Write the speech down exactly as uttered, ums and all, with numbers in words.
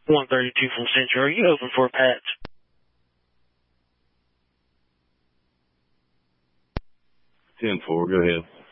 one thirty-two from Central. Are you open for a patch? ten four, go ahead.